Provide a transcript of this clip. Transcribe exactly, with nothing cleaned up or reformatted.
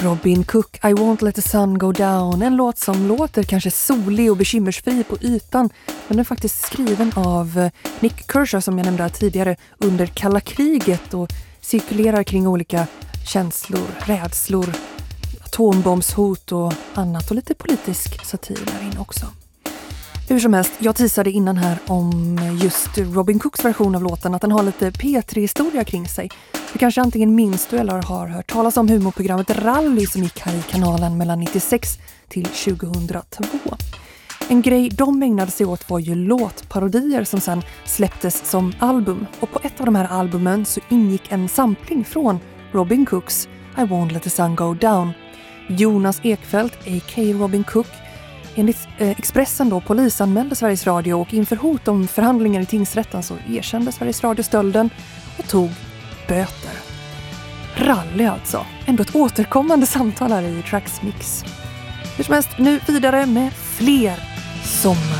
Robin Cook, I Won't Let the Sun Go Down. En låt som låter kanske solig och bekymmersfri på ytan, men den är faktiskt skriven av Nick Kershaw, som jag nämnde tidigare, under kalla kriget och cirkulerar kring olika känslor, rädslor, atombombshot och annat, och lite politisk satir där inne också. Hur som helst, jag teasade innan här om just Robin Cooks version av låten, att den har lite P tre-historia kring sig. Du kanske antingen minns du eller har hört talas om humorprogrammet Rally som gick här i kanalen mellan nittiosex till tjugohundratvå. En grej de ägnade sig åt var ju låtparodier som sen släpptes som album. Och på ett av de här albumen så ingick en sampling från Robin Cooks I Won't Let the Sun Go Down. Jonas Ekfeldt, a k a. Robin Cook, enligt eh, Expressen då polisanmälde Sveriges Radio, och inför hot om förhandlingar i tingsrätten så erkände Sveriges Radio stölden och tog böter. Rally alltså. Ändå ett återkommande samtal här i Tracksmix. Hur som helst, nu vidare med fler sommar.